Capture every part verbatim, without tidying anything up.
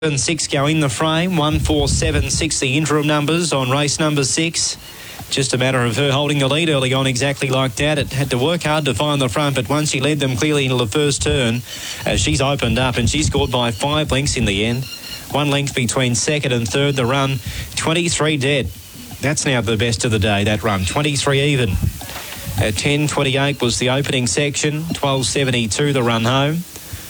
And six go in the frame. One, four, seven, six, the interim numbers on race number six. Just a matter of her holding the lead early on, exactly like that. It had to work hard to find the front, but once she led them clearly into the first turn, as she's opened up, and she scored by five lengths in the end. One length between second and third. The run, twenty-three dead. That's now the best of the day, that run. twenty-three even. At ten twenty-eight was the opening section. twelve seventy-two the run home.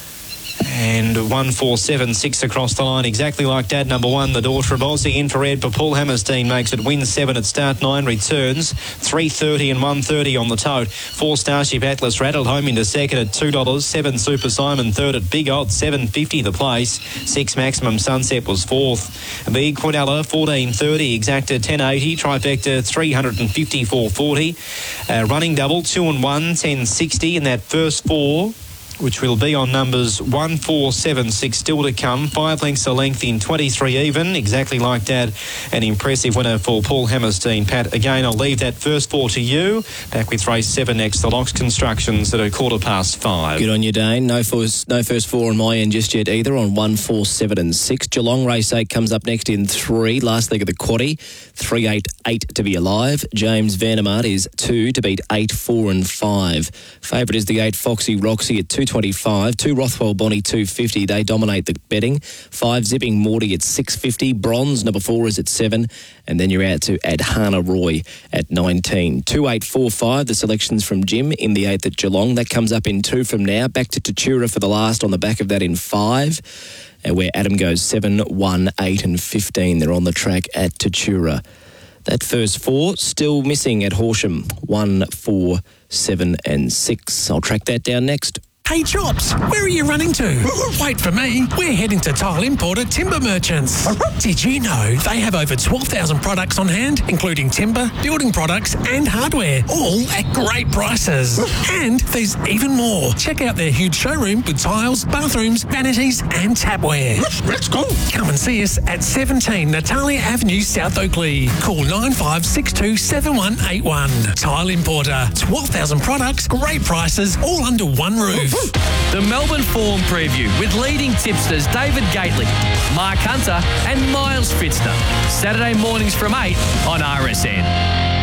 And one four seven six across the line, exactly like that. Number one, the Daughter of Aussie, infrared for Paul Hammerstein, makes it win seven at start nine, returns three thirty and one thirty on the tote. Four Starship Atlas rattled home into second at two dollars. Seven Super Simon third at big odds, seven fifty the place. Six Maximum Sunset was fourth. Big Quinella fourteen thirty, Exacta ten eighty, Trifecta three fifty-four forty. Uh, running double two and one, ten sixty in that first four, which will be on numbers one, four, seven, six still to come. Five lengths a length in twenty-three even, exactly like that. An impressive winner for Paul Hammerstein. Pat, again, I'll leave that first four to you. Back with race seven next, the Locks Constructions at a quarter past five. Good on you, Dane. No first, no first four on my end just yet either on one, four, seven and six. Geelong race eight comes up next in three. Last leg of the quaddie. three, eight, eight to be alive. James Vandermart is two to beat eight, four and five. Favourite is the eight Foxy Roxy at two twenty-five. Two Rothwell Bonnie two fifty. They dominate the betting. Five Zipping Morty at six fifty. Bronze number four is at seven. And then you're out to Adhana Roy at nineteen. two eight four five. The selections from Jim in the eighth at Geelong. That comes up in two from now. Back to Tatura for the last on the back of that in five. And where Adam goes seven, one, eight and fifteen. They're on the track at Tatura. That first four still missing at Horsham. one, four, seven and six. I'll track that down next. Hey Chops, where are you running to? Wait for me. We're heading to Tile Importer Timber Merchants. Did you know they have over twelve thousand products on hand, including timber, building products and hardware, all at great prices. And there's even more. Check out their huge showroom with tiles, bathrooms, vanities and tapware. Let's go. Come and see us at seventeen Natalia Avenue, South Oakley. Call nine five six two seven one eight one. Tile Importer. twelve thousand products, great prices, all under one roof. The Melbourne Form Preview with leading tipsters David Gately, Mark Hunter and Miles Fitzner. Saturday mornings from eight on R S N.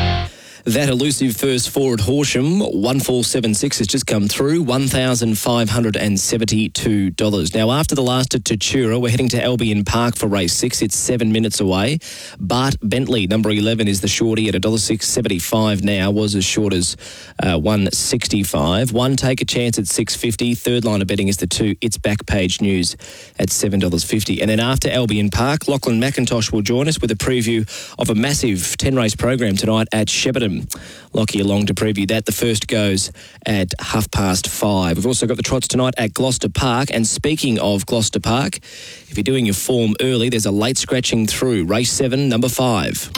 That elusive first four at Horsham, one four seven six, has just come through, one thousand five hundred seventy-two dollars. Now, after the last at Tatura, we're heading to Albion Park for race six. It's seven minutes away. Bart Bentley, number eleven, is the shorty at one dollar six seventy-five now, was as short as uh, one sixty-five. One Take a Chance at six fifty. Third line of betting is the two It's Back Page News at seven dollars fifty. And then after Albion Park, Lachlan McIntosh will join us with a preview of a massive ten-race program tonight at Shepparton. Lockie along to preview that. The first goes at half past five. We've also got the trots tonight at Gloucester Park. And speaking of Gloucester Park, if you're doing your form early, there's a late scratching through. Race seven, number five.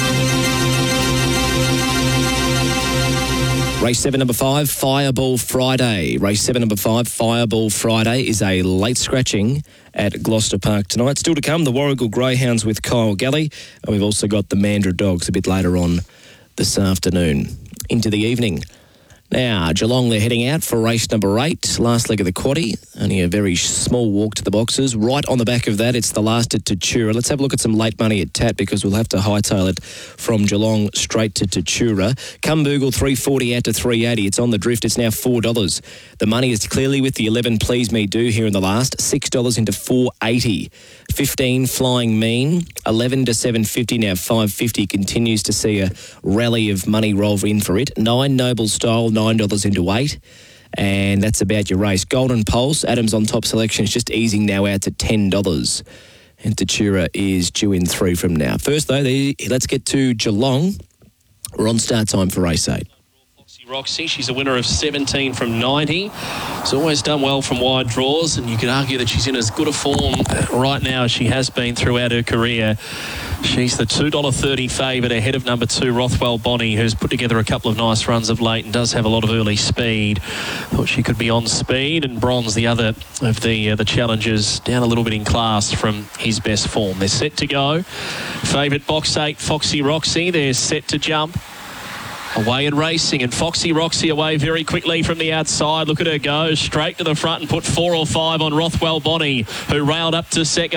Race seven, number five, Fireball Friday. Race seven, number five, Fireball Friday is a late scratching at Gloucester Park tonight. Still to come, the Warragul Greyhounds with Kyle Galley. And we've also got the Mandurah Dogs a bit later on this afternoon into the evening. Now, Geelong, they're heading out for race number eight, last leg of the quaddie. Only a very small walk to the boxes. Right on the back of that, it's the last at Tatura. Let's have a look at some late money at Tat because we'll have to hightail it from Geelong straight to Tatura. Cumboogle three forty out to three eighty. It's on the drift. It's now four dollars. The money is clearly with the eleven Please Me Do here in the last. six dollars into four eighty. fifteen Flying Mean. eleven to seven fifty now. five fifty continues to see a rally of money roll in for it. nine Noble Style. nine dollars into eight. And that's about your race. Golden Pulse, Adams on top selection, is just easing now out to ten dollars. And Tatura is due in three from now. First, though, let's get to Geelong. We're on start time for race eight. Roxy, she's a winner of seventeen from ninety. She's always done well from wide draws, and you could argue that she's in as good a form right now as she has been throughout her career. She's the two dollars thirty favourite ahead of number two, Rothwell Bonnie, who's put together a couple of nice runs of late and does have a lot of early speed. Thought she could be on speed, and Bronze, the other of the uh, the challengers, down a little bit in class from his best form. They're set to go. Favourite box eight, Foxy Roxy, they're set to jump. Away and racing, and Foxy Roxy away very quickly from the outside. Look at her go, straight to the front and put four or five on Rothwell Bonnie, who railed up to second.